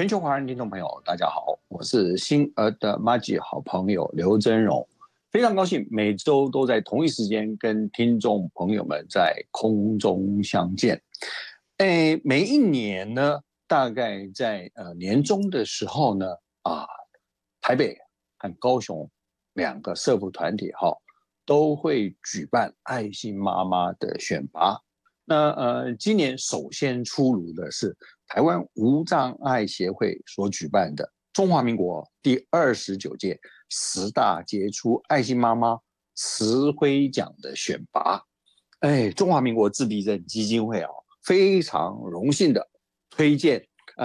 全球华人听众朋友，大家好，我是新儿的麻吉好朋友刘真荣，非常高兴每周都在同一时间跟听众朋友们在空中相见。每一年呢，大概在年中的时候呢，台北和高雄两个社福团体都会举办爱心妈妈的选拔。那今年首先出炉的是台湾无障碍协会所举办的中华民国第29届10大杰出爱心妈妈慈辉奖的选拔。中华民国自闭症基金会非常荣幸的推荐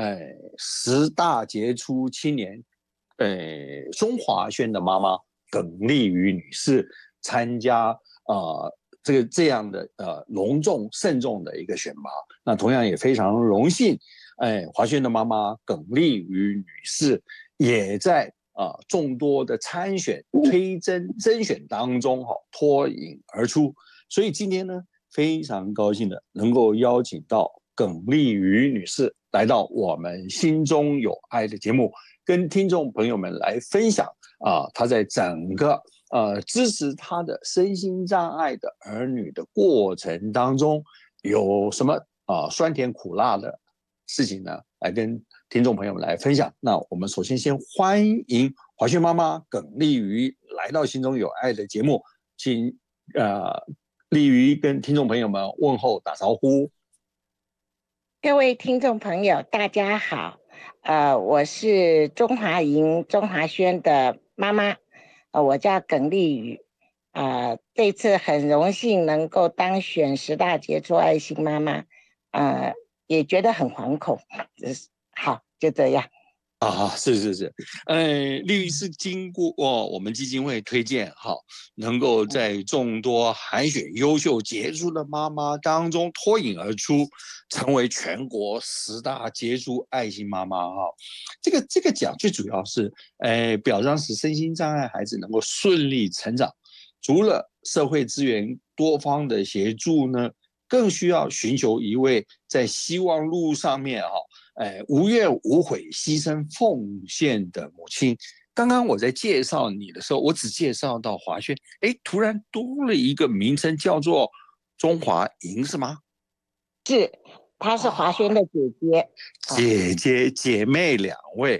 10大杰出青年中华轩的妈妈耿丽瑜女士参加这样的隆重慎重的一个选拔。那同样也非常荣幸，华轩的妈妈耿丽瑜女士也在众多的参选推甄选当中脱颖而出。所以今天呢，非常高兴的能够邀请到耿丽瑜女士来到我们心中有爱的节目，跟听众朋友们来分享她在整个支持他的身心障碍的儿女的过程当中有什么酸甜苦辣的事情呢？来跟听众朋友们来分享。那我们首先欢迎华轩妈妈耿丽瑜来到心中有爱的节目，请丽瑜跟听众朋友们问候打招呼。 各位听众朋友大家好，我是中华轩的妈妈，我叫耿丽瑜，这次很荣幸能够当选10大杰出爱心妈妈，也觉得很惶恐，好，就这样。 是，丽瑜是经过我们基金会推荐，能够在众多海选优秀杰出的妈妈当中脱颖而出，成为全国10大杰出爱心妈妈。这个奖最主要是表彰使身心障碍孩子能够顺利成长，除了社会资源多方的协助呢，更需要寻求一位在希望路上面无怨无悔牺牲奉献的母亲。刚刚我在介绍你的时候，我只介绍到华轩，突然多了一个名称叫做中华莹，是吗？ 是，她是华轩的姐姐，姐妹2位。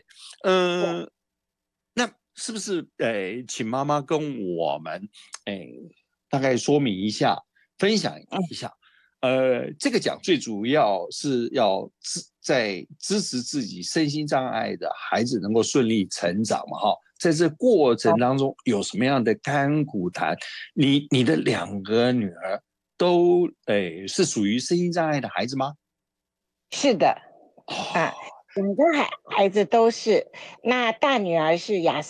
那是不是请妈妈跟我们大概说明一下，分享一下。这个奖最主要是要在支持自己身心障碍的孩子能够顺利成长嘛，在这过程当中有什么样的甘苦谈？你的2个女儿都是属于身心障碍的孩子吗？ 是的，2个孩子都是。那大女儿是亚斯